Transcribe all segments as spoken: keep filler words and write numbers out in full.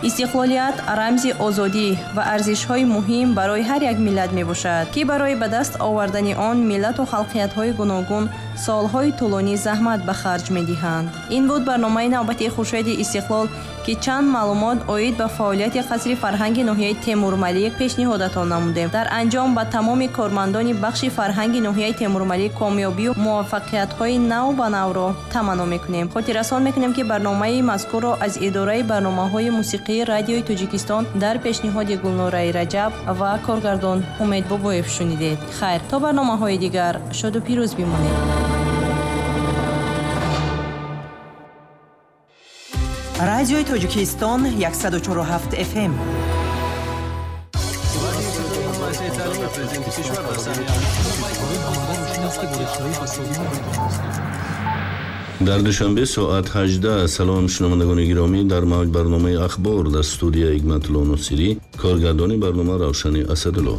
истиқлолият рамзи озодӣ ва арзишҳои муҳим барои ҳар як миллат мебошад, ки барои ба даст овардани он миллату халқиятҳои гуногун солҳои тӯлонӣ заҳмат ба харҷ медиҳанд. ин буд барномаи навбати Хуршеди Истиқлол ки чанд маълумот оид ба фаъолияти қасри фарҳанги ноҳияи Темурмалик пешниҳодатон намудем. дар анҷом ба тамоми кормандони бахши фарҳанги ноҳияи Темурмалик комёбию муваффақиятҳои нав ба навро таманно мекунем. хотиррасон мекунем ки барномаи мазкурро аз идораи барномаҳои мусиқии радиои Тоҷикистон дар пешниҳоди Гулнораи Раҷаб ва коргардон Умед Бобоев шунидед. хайр, то барномаҳои дигар шоду пирӯз бимонед. радиои Тоҷикистон صد و چهار و هفت اف ام. дар душанбе соат ҳаждаҳ. салом шунавандагони гиромӣ, дар мавҷ барномаи ахбор дар студияи Игматулло Носирӣ, коргардони барнома Равшани Асадулло.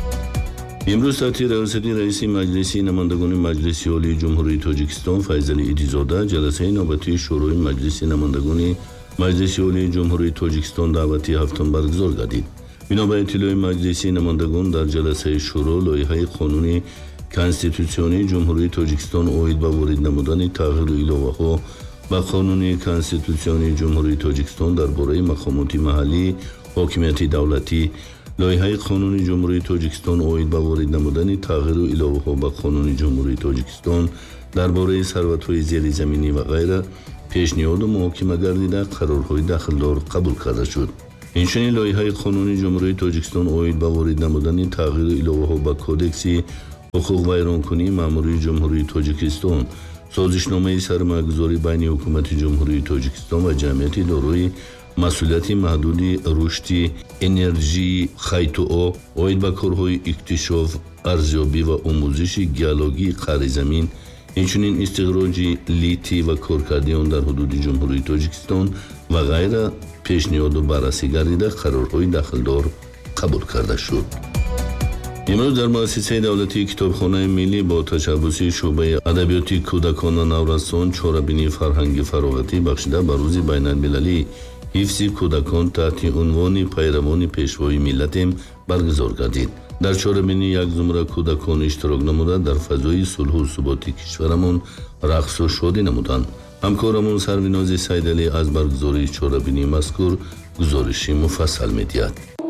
имрӯз таҳти раёсати раиси маҷлиси намояндагони Маҷлиси Олии Ҷумҳурии Тоҷикистон Файзали Идизода ҷаласаи навбатии шӯрои Маҷлиси намояндагони Маҷлиси Олии Ҷумҳурии Тоҷикистон даъвати ҳафтум баргузор гардид. бино ба иттилои Маҷлиси намояндагон дар ҷаласаи шӯро лоиҳаи қонуни Конститутсионии Ҷумҳурии Тоҷикистон оид ба ворид намудани тағйиру иловаҳо ба Қонуни Конститутсионии Ҷумҳурии Тоҷикистон дар бораи мақомоти маҳаллӣ, ҳокимияти давлатӣ, лоиҳаи Қонуни Ҷумҳурии Тоҷикистон оид ба ворид намудани тағйиру иловаҳо ба Қонуни Ҷумҳурии Тоҷикистон дар бораи сарватҳои зеризаминӣ ва ғайра пешниҳоду муҳокима гардида қарорҳои дахлдор қабул карда шуд. инчунин лоиҳаи Қонуни Ҷумҳурии Тоҷикистон оид ба ворид намудани тағйиру иловаҳо ба Кодекси ҳуқуқвайронкунии маъмурии Ҷумҳурии Тоҷикистон, созишномаи сармаягузорӣ байни ҳукумати Ҷумҳурии Тоҷикистон ва ҷамъияти дорои масъулияти маҳдуди рушди энержии Хайтуо оид ба корҳои иктишоф, арзёбӣ ва омӯзиши геологии қаъри замин, инчунин истихроҷи литий ва коркарди он дар ҳудуди Ҷумҳурии Тоҷикистон ва ғайра пешниҳоду баррасӣ гардида қарорҳои дахлдор қабул карда шуд. имрӯз дар муассисаи давлатии китобхонаи миллӣ бо ташаббуси шуъбаи адабиёти кӯдакон ва наврасон чорабинии фарҳанги фароғатӣ бахшида ба рӯзи байналмилалии ҳифзи кӯдакон таҳти унвони пайравони пешвои миллатем баргузор гардид. дар чорабинӣ як зумра кӯдакон иштирок намуда дар фазои сулҳу суботи кишварамон рақсу шодӣ намуданд. ҳамкорамон Сарвинози Сайдалӣ аз баргузории чорабинии мазкур гузориши муфассал медиҳад.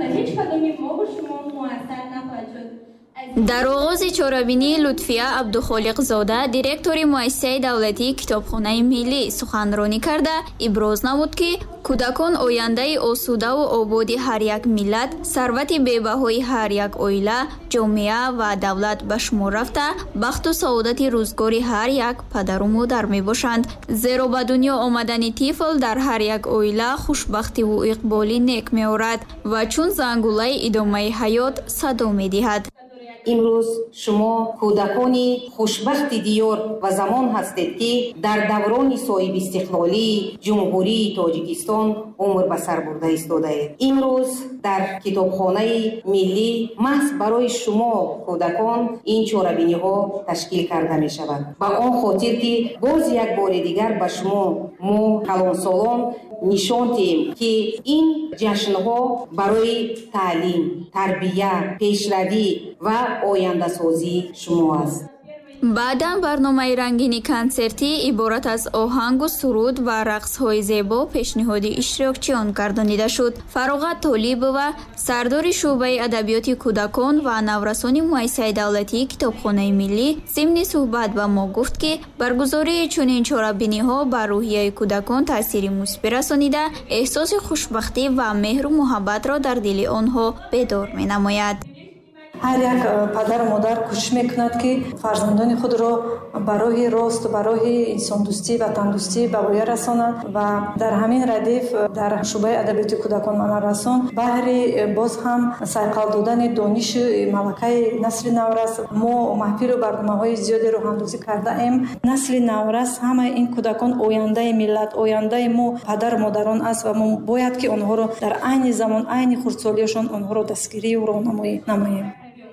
дар оғози чорабинӣ Лутфия Абдухолиқзода, директори муассисаи давлатии китобхонаи миллӣ суханронӣ карда, иброз намуд, ки кӯдакон ояндаи осудаву ободи ҳар як миллат, сарвати бебаҳои ҳар як оила, ҷомеа ва давлат ба шумор рафта, бахту саодати рӯзгори ҳар як падару модар мебошанд. зеро ба дунё омадани тифл дар ҳар як оила хушбахтиву иқболи нек меорад ва чун зангулаи идомаи ҳаёт садо медиҳад. имрӯз шумо кӯдакони хушбахти диёр ва замон ҳастед, ки дар даврони соҳиби истиқлолии ҷумҳурии Тоҷикистон умр ба сар бурда истодаед. имрӯз дар китобхонаи миллӣ маҳз барои шумо кӯдакон ин чорабиниҳо ташкил карда мешавад. ба он хотир, ки боз як бори дигар ба шумо мо калонсолон нишон диҳем, ки ин ҷашнҳо барои таълим, тарбия, пешравӣ ва ояндасозии шумо аст. баъдан барномаи рангини консертӣ иборат аз оҳангу суруд ва рақсҳои зебо пешниҳоди иштирокчиён гардонида шуд. Фароғат Толибова, сардори шуъбаи адабиёти кӯдакон ва наврасони муассисаи давлатии китобхонаи миллӣ, зимни суҳбат ба мо гуфт, ки баргузории чунин чорабиниҳо ба рӯҳияи кӯдакон таъсири мусбит расонида, эҳсоси хушбахтӣ ва меҳру муҳаббатро дар дили онҳо бедор менамояд. ҳар як падару модар кӯшиш мекунад, ки фарзандони худро ба роҳи рост, ба роҳи инсондӯстӣ, ватандӯстӣ ба воя расонад ва дар ҳамин радиф дар шуъбаи адабиёти кӯдакон ва наврасон баҳри боз ҳам сайқал додани дониши малакаи насли наврас мо маҳфилу барномаҳои зиёде роҳандозӣ кардаем. насли наврас ҳамаи ин кӯдакон ояндаи миллат, ояндаи мо падару модарон аст ва мо бояд, ки онҳоро дар айни замон, айни хурдсолиашон онҳоро дастгирию роҳнамоӣ намоем.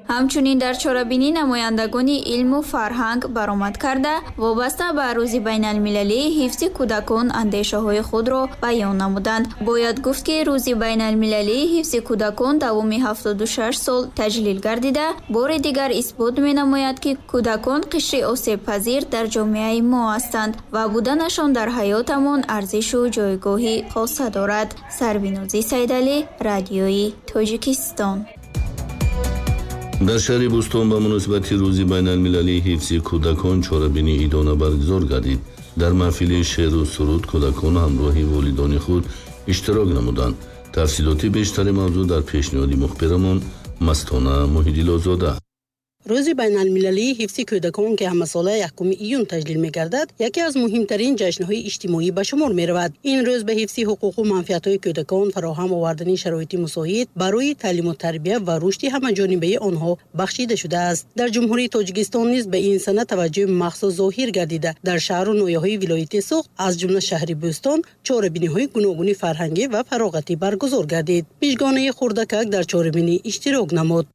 ҳамчунин дар чорабинӣ намояндагони илму фарҳанг баромад карда вобаста ба рӯзи байналмилалии ҳифзи кӯдакон андешаҳои худро баён намуданд. бояд гуфт ки рӯзи байналмилалии ҳифзи кӯдакон давоми ҳафтоду шаш сол таҷлил гардида бори дигар исбот менамояд ки кӯдакон қишри осебпазир дар ҷомеаи мо ҳастанд ва буданашон дар ҳаётамон арзишу ҷойгоҳи хоса дорад. Сарвинозӣ Сайдалӣ, Радиои Тоҷикистон. дар шаҳри Бӯстон ба муносибати рӯзи байналмилалии ҳифзи кӯдакон чорабинии идона баргузор гардид. дар маҳфили шеъру суруд кӯдакон ҳамроҳи волидони худ иштирок намуданд. тафсилоти бештари мавзӯъ дар пешниҳоди мухбирамон Мастона Муҳиддилозода. рӯзи байналмилалии ҳифзи кӯдакон ки ҳамасола якуми июн таҷлил мегардад, яке аз муҳимтарин ҷашнҳои иҷтимоӣ ба шумор меравад. ин рӯз ба ҳифзи ҳуқуқу манфиатҳои кӯдакон, фароҳам овардани шароити мусоид барои таълиму тарбия ва рушди ҳамаҷонибаи онҳо бахшида шудааст. дар ҷумҳурии Тоҷикистон низ ба ин сана таваҷҷӯҳи махсус зоҳир гардида, дар шаҳру ноҳияҳои вилояти Суғд аз ҷумла шаҳри Бӯстон чорабиниҳои гуногуни фарҳангӣ ва фароғатӣ баргузор гардид. Бижгонаи хурдакак дар чорабинӣ иштирок намуд.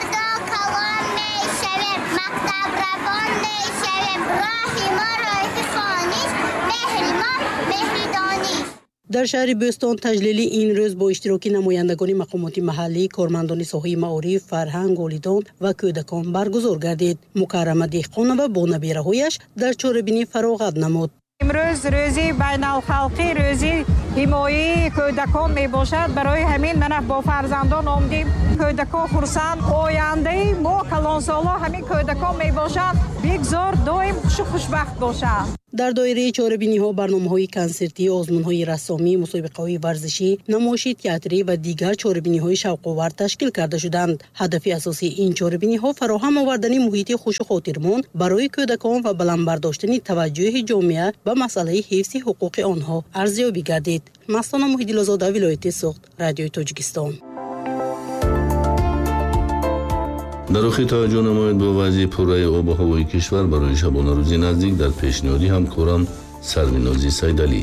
дар шаҳри Бӯстон таҷлили ин рӯз бо иштироки намояндагони мақомоти маҳаллӣ, кормандони соҳаи маориф, фарҳанг, волидон ва кӯдакон баргузор гардид. Мукаррама Деҳқонова бо набераҳояш дар чорабинӣ фароғат намуд. имрӯз рӯзи байналхалқӣ, рӯзи ҳимояи кӯдакон мебошад. барои ҳамин мана бо фарзандон омдем. кӯдакон хурсанд. ояндаи мо калонсоло ҳамин кӯдакон мебошад. бигзор доим хушу хушбахт бошад. дар доираи чорабиниҳо барномаҳои консертӣ, озмунҳои рассомӣ, мусобиқаҳои варзишӣ, намоиши театрӣ ва дигар чорабиниҳои шавқовар ташкил карда шуданд. ҳадафи асосии ин чорабиниҳо фароҳам овардани муҳити хушу хотирмон барои кӯдакон ва баландбардоштани таваҷҷӯҳи ҷомеа ба масъалаи ҳифзи ҳуқуқи онҳо арзёбӣ гардид. Мастона Муҳиддилозода, Вилояти Суғд, Радиои Тоҷикистон. дар охир таваҷҷӯҳ намоед бо вазъи пурраи обу ҳавои кишвар барои шабонарӯзи наздик дар пешниҳоди ҳамкорам Сарвинозӣ Сайдалӣ.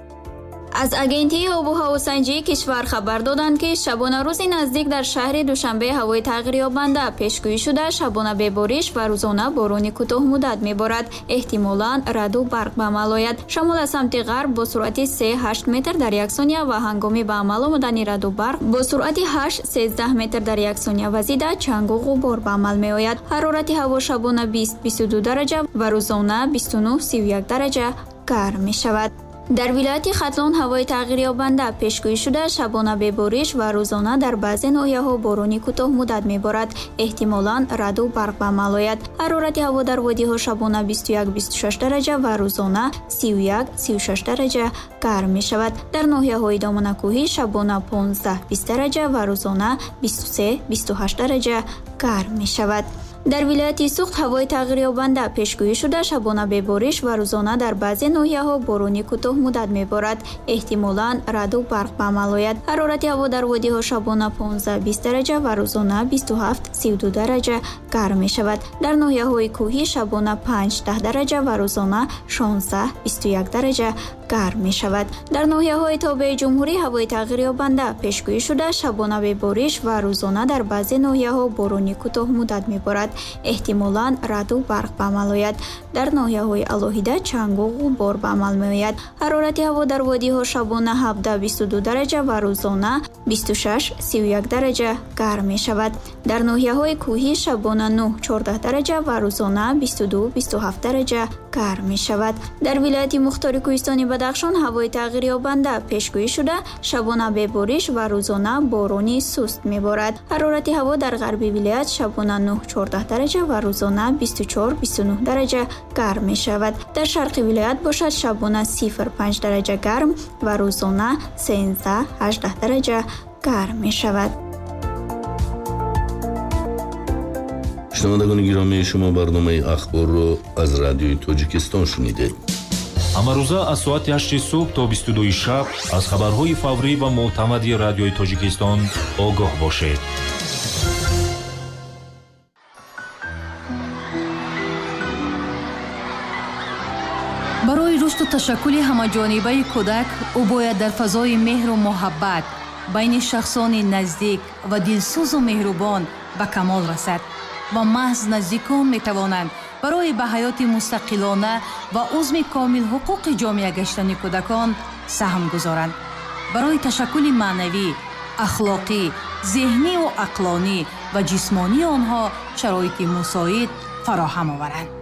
аз агентии обу ҳавосанҷии кишвар хабар доданд ки шабонарӯзи наздик дар шаҳри Душанбе ҳавои тағйирёбанда пешгӯӣ шуда шабона бебориш ва рӯзона борони кӯтоҳмуддат меборад. эҳтимолан раъду барқ ба амал ояд. шамол аз самти ғарб бо суръати се ҳашт метр дар як сония ва ҳангоми ба амал омадани раъду барқ бо суръати ҳашт сездаҳ метр дар як сония вазида чангу ғубор ба амал меояд. ҳарорати ҳаво шабона бист бисту ду дараҷа ва рӯзона бисту нӯҳ сию як дараҷа гарм мешавад. дар вилояти Хатлон ҳавои тағйирёбанда пешгӯӣ шуда шабона бебориш ва рӯзона дар баъзе ноҳияҳо борони кӯтоҳмуддат меборад. эҳтимолан раъду барқ ба амал ояд. ҳарорати ҳаво дар водиҳо шабона бисту як бисту шаш дараҷа ва рӯзона сию як сию шаш дараҷа гарм мешавад. дар ноҳияҳои доманакӯҳӣ шабона понздаҳ бист дараҷа ва рӯзона бисту се бисту ҳашт дараҷа гарм мешавад. дар вилояти Суғд ҳавои тағйирёбанда пешгӯӣ шуда шабона бебориш ва рӯзона дар баъзе ноҳияҳо борони кӯтоҳмуддат меборад. эҳтимолан раъду барқ ба амал ояд. ҳарорати ҳаво дар водиҳо шабона понздаҳ бист дараҷа ва рӯзона бисту ҳафт сию ду дараҷа гарм мешавад. дар ноҳияҳои кӯҳӣ шабона панҷдах дараҷа ва рӯзона шонздаҳ бисту як дараҷа гарм мешавад. дар ноҳияҳои тобеи ҷумҳурӣ ҳавои тағйирёбанда пешгӯӣ шуда шабона бебориш ва рӯзона дар баъзе ноҳияҳо борони кӯтоҳмуддат меборад. эҳтимолан раъду барқ ба амал ояд. дар ноҳияҳои алоҳида чангу ғубор ба амал меояд. ҳарорати ҳаво дар водиҳо шабона ҳабдаҳ бисту ду дараҷа ва рӯзона бисту шаш сию як дараҷа гарм мешавад. дар ноҳияҳои кӯҳӣ шабона нӯҳ чордаҳ дараҷа ва рӯзона бисту ду бисту ҳафт дараҷа гарм мешавад. дар вилояти Мухтори Кӯҳистони Бадахшон ҳавои тағйирёбанда пешгӯӣ шуда шабона бебориш ва рӯзона борони суст меборад. ҳарорати ҳаво дар ғарби вилоят шабона нӯҳ чордаҳ дараҷа ва рӯзона бисту чор бисту нӯҳ дараҷа гарм мешавад. дар шарқи вилоят бошад шабона сифр панҷ дараҷа гарм ва рӯзона сенздаҳ ҳаждаҳ дараҷа гарм мешавад. шунавандагони гиромӣ, шумо барномаи ахборро аз Радиои Тоҷикистон шунидед. ҳамарӯза аз соати ҳашти субҳ то бисту дуи шаб аз хабарҳои фаврӣ ва мӯътамади Радиои Тоҷикистон огоҳ бошед. барои рушду ташаккули ҳамаҷонибаи кӯдак ӯ бояд дар фазои меҳру муҳаббат байни шахсони наздик ва дилсӯзу меҳрубон ба камол расад ва маҳз наздикон метавонанд барои ба ҳаёти мустақилона ва узми комил ҳуқуқи ҷомеа гаштани кӯдакон саҳм гузоранд. барои ташаккули маънавӣ, ахлоқӣ, зеҳниву ақлонӣ ва ҷисмонии онҳо шароити мусоид фароҳам оваранд.